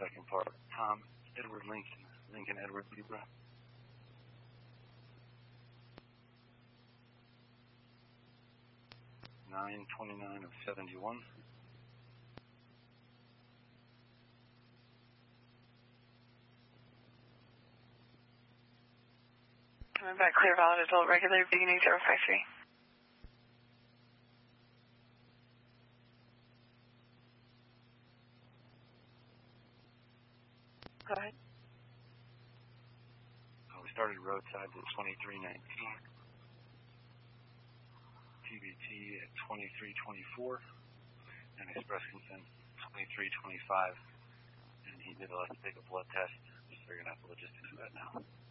second part. Tom Edward Lincoln, Lincoln Edward Libra. 9/29 of 71. Coming back clear, valid adult, regular, beginning 053. Go ahead. We started roadside at 2319. TBT at 2324. And express consent 2325. And he did let's take a blood test. So you're going to have the logistics of that now.